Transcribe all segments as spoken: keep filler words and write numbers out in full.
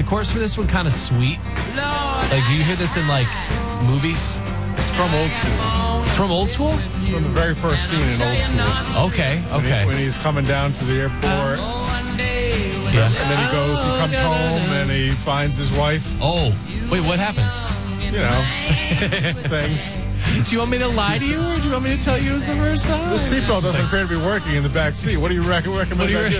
chorus for this one kind of sweet? Like, do you hear this in, like, movies? It's from Old School. It's from Old School? From the very first scene in Old School. Okay, When, okay. he, when he's coming down to the airport, Yeah. and then he goes, he comes home, and he finds his wife. Oh, wait, what happened? You know, things. Do you want me to lie to you, or do you want me to tell you it was the first time? The seatbelt doesn't appear to be working in the back seat. What do you rec- recommend What do you I do?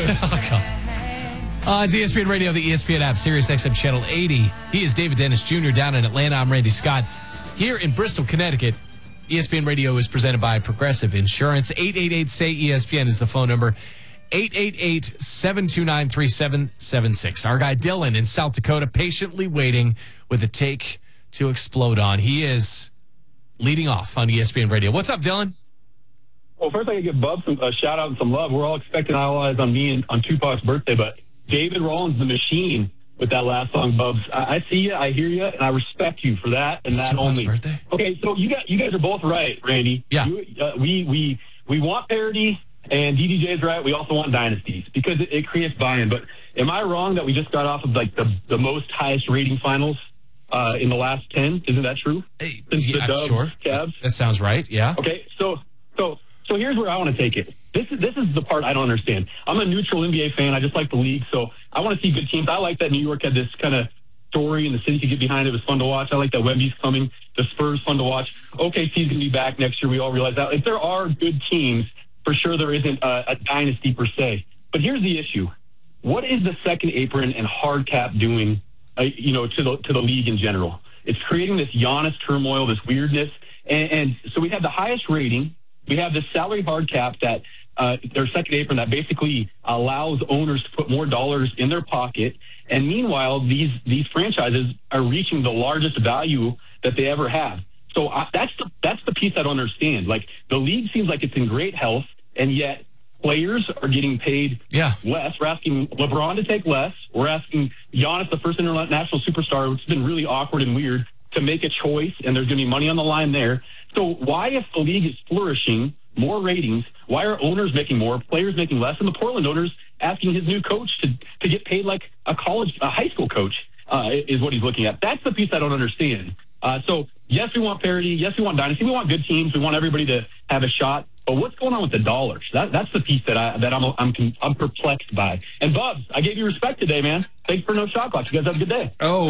reckon? Uh, it's E S P N Radio, the E S P N app, Sirius X M Channel eighty. He is David Dennis Junior down in Atlanta. I'm Randy Scott. Here in Bristol, Connecticut, E S P N Radio is presented by Progressive Insurance. eight eight eight, S A Y, E S P N is the phone number. eight eight eight, seven two nine, three seven seven six. Our guy Dylan in South Dakota patiently waiting with a take to explode on. He is leading off on E S P N Radio. What's up, Dylan? Well, first I got to give Bub some, a shout out and some love. We're all expecting all eyes on me and on Tupac's birthday, but David Rollins, the machine, with that last song, Bubs. I, I see you, I hear you, and I respect you for that and It's that Tupac's only. birthday? Okay, so you got you guys are both right, Randy. Yeah. You, uh, we we we want parity, and D D J's right. We also want dynasties because it, it creates buy-in. But am I wrong that we just got off of like the the most highest rating finals uh, in the last ten? Isn't that true? Hey, Since yeah, the Dubs, sure. Cavs. That sounds right, yeah. Okay, so so so here's where I want to take it. This is this is the part I don't understand. I'm a neutral N B A fan. I just like the league, so I want to see good teams. I like that New York had this kind of story, and the city could get behind it. It was fun to watch. I like that Wemby's coming. The Spurs fun to watch. O K C's going to be back next year. We all realize that. If there are good teams, for sure there isn't a, a dynasty per se. But here's the issue: what is the second apron and hard cap doing? Uh, you know, to the to the league in general. It's creating this Giannis turmoil, this weirdness, and, and so we have the highest rating. We have this salary hard cap that uh, their second apron that basically allows owners to put more dollars in their pocket. And meanwhile, these these franchises are reaching the largest value that they ever have. So I, that's the that's the piece I don't understand. Like the league seems like it's in great health, and yet players are getting paid Yeah. less. We're asking LeBron to take less. We're asking Giannis, the first international superstar, which has been really awkward and weird, to make a choice, and there's going to be money on the line there. So why, if the league is flourishing, more ratings, why are owners making more, players making less, and the Portland owners asking his new coach to, to get paid like a college, a high school coach uh, is what he's looking at. That's the piece I don't understand. Uh, so, yes, we want parity. Yes, we want dynasty. We want good teams. We want everybody to have a shot. But what's going on with the dollars? That, that's the piece that I that I'm I'm I'm perplexed by. And Bubs, I gave you respect today, man. Thanks for no shot clock. You guys have a good day. Oh,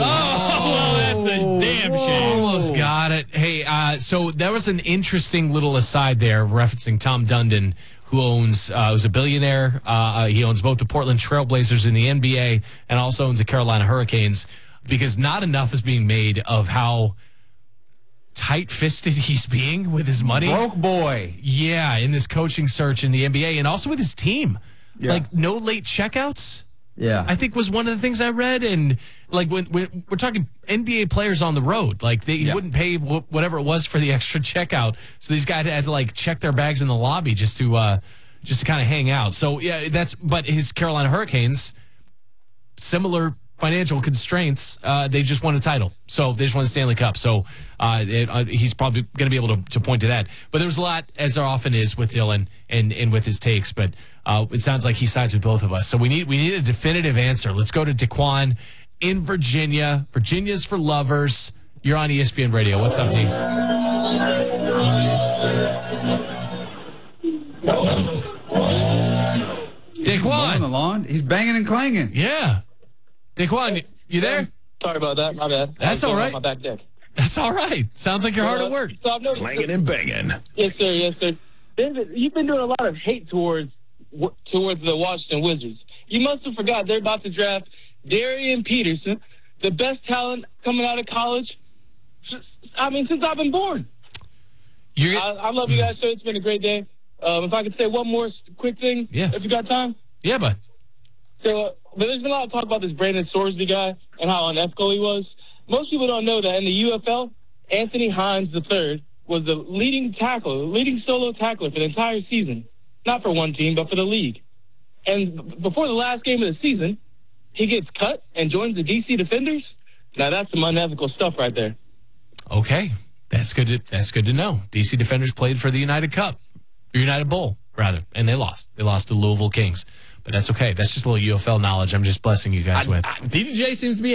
Oh, that's a damn shame. Almost got it. Hey, uh, so that was an interesting little aside there referencing Tom Dundon, who owns, uh, who's a billionaire. Uh, he owns both the Portland Trailblazers in the N B A and also owns the Carolina Hurricanes, because not enough is being made of how tight-fisted he's being with his money. broke boy. Yeah, in this coaching search in the N B A and also with his team. Yeah. Like, no late checkouts, Yeah. I think was one of the things I read. And, like, when, when we're talking N B A players on the road, like, they Yeah. wouldn't pay w- whatever it was for the extra checkout. So these guys had to, like, check their bags in the lobby just to, uh, just to kind of hang out. So, yeah, that's, but his Carolina Hurricanes, similar financial constraints, uh, they just won a title. So they just won the Stanley Cup. So uh, it, uh, he's probably going to be able to, to point to that. But there's a lot, as there often is with Dylan and, and with his takes. But uh, it sounds like he sides with both of us. So we need we need a definitive answer. Let's go to Daquan in Virginia. Virginia's for lovers. You're on E S P N Radio. What's up, D? Daquan. On the lawn. He's banging and clanging. Yeah. Daquan, you there? Sorry about that. My bad. That's I was all going right. on My back deck. That's all right. Sounds like you're hard at work. So I've noticed- Clanging and banging. Yes, sir. Yes, sir. There's a- You've been doing a lot of hate towards towards the Washington Wizards. You must have forgot they're about to draft Darian Peterson, the best talent coming out of college. I mean, since I've been born. You're, I, I love you guys, sir. It's been a great day. Um, if I could say one more quick thing, Yeah. if you got time. yeah, bud. So, uh, but there's been a lot of talk about this Brandon Sorsby guy and how unethical he was. Most people don't know that in the U F L, Anthony Hines the third was the leading tackler, leading solo tackler for the entire season. Not for one team, but for the league. And b- before the last game of the season, he gets cut and joins the D C Defenders. Now that's some unethical stuff right there. Okay, that's good. To, that's good to know. D C Defenders played for the United Cup, or United Bowl rather, and they lost. They lost to Louisville Kings, but that's okay. That's just a little U F L knowledge. I'm just blessing you guys with. D D J seems to be